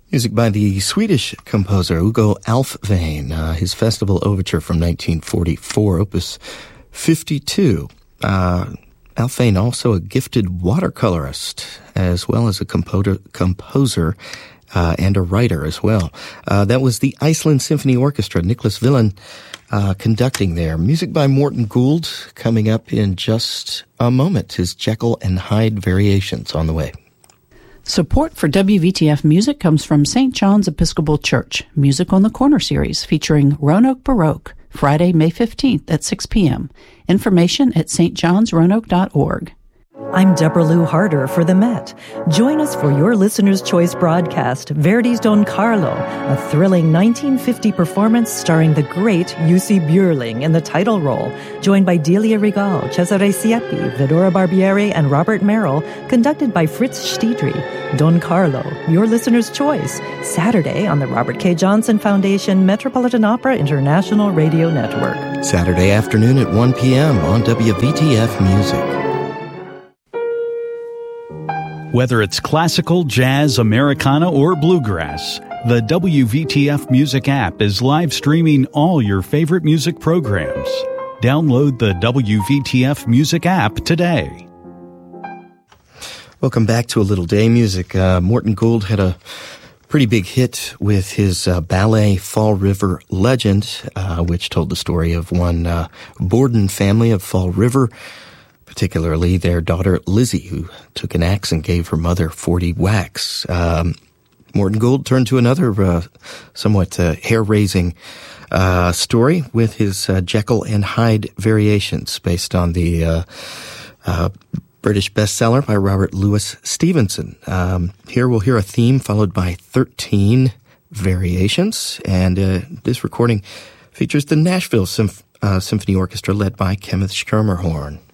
Music by the Swedish composer Hugo Alfvén, his Festival Overture from 1944, Opus 52. Alfvén, also a gifted watercolorist, as well as a composer and a writer as well. That was the Iceland Symphony Orchestra, Niklas Wilén, conducting there. Music by Morten Gould coming up in just a moment. His Jekyll and Hyde Variations on the way. Support for WVTF Music comes from St. John's Episcopal Church, Music on the Corner series featuring Roanoke Baroque, Friday, May 15th at 6 p.m. Information at stjohnsroanoke.org. I'm Deborah Lou Harder for the Met. Join us for your Listener's Choice broadcast, Verdi's Don Carlo, a thrilling 1950 performance starring the great Jussi Björling in the title role, joined by Delia Regal, Cesare Siepi, Vidora Barbieri, and Robert Merrill, conducted by Fritz Stiedry. Don Carlo, your Listener's Choice, Saturday on the Robert K. Johnson Foundation Metropolitan Opera International Radio Network. Saturday afternoon at 1 p.m. on WVTF Music. Whether it's classical, jazz, Americana, or bluegrass, the WVTF Music app is live streaming all your favorite music programs. Download the WVTF Music app today. Welcome back to A Little Day Music. Morten Gould had a pretty big hit with his ballet Fall River Legend, which told the story of one Borden family of Fall River, particularly their daughter Lizzie, who took an axe and gave her mother 40 whacks. Morten Gould turned to another somewhat hair-raising story with his Jekyll and Hyde Variations, based on the British bestseller by Robert Louis Stevenson. Here we'll hear a theme followed by 13 variations, and this recording features the Nashville Symphony Orchestra led by Kenneth Schermerhorn.